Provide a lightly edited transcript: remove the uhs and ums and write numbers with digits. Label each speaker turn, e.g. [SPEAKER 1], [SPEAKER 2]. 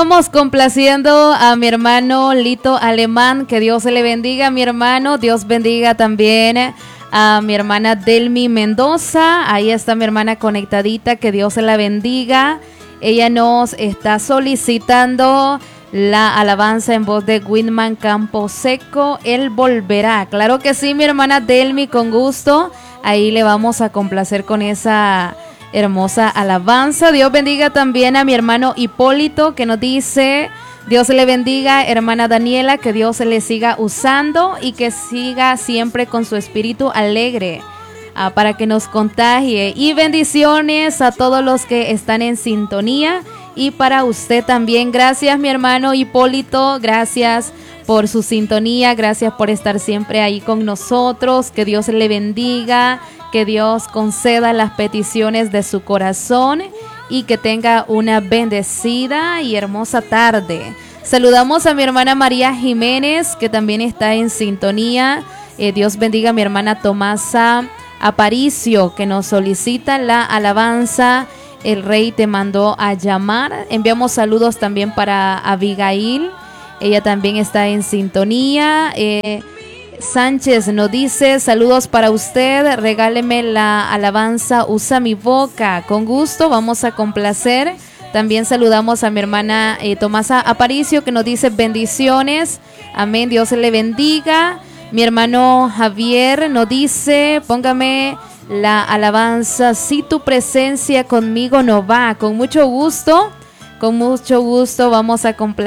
[SPEAKER 1] Saludamos complaciendo a mi hermano Lito Alemán, que Dios le bendiga, mi hermano. Dios bendiga también a mi hermana Delmi Mendoza. Ahí está mi hermana conectadita, que Dios la bendiga. Ella nos está solicitando la alabanza en voz de Whitman Camposeco, Él volverá. Claro que sí, mi hermana Delmi, con gusto. Ahí le vamos a complacer con esa hermosa alabanza. Dios bendiga también a mi hermano Hipólito, que nos dice: Dios le bendiga, hermana Daniela, que Dios le siga usando y que siga siempre con su espíritu alegre, para que nos contagie. Y bendiciones a todos los que están en sintonía y para usted también. Gracias, mi hermano Hipólito, gracias por su sintonía, gracias por estar siempre ahí con nosotros. Que Dios le bendiga, que Dios conceda las peticiones de su corazón y que tenga una bendecida y hermosa tarde. Saludamos a mi hermana María Jiménez, que también está en sintonía. Dios bendiga a mi hermana Tomasa Aparicio, que nos solicita la alabanza El Rey te mandó a llamar. Enviamos saludos también para Abigail, ella también está en sintonía. Sánchez nos dice: saludos para usted, regáleme la alabanza Usa mi boca. Con gusto, vamos a complacer. También saludamos a mi hermana Tomasa Aparicio, que nos dice: bendiciones, amén, Dios le bendiga. Mi hermano Javier nos dice: póngame la alabanza Si tu presencia conmigo no va. Con mucho gusto vamos a complacer.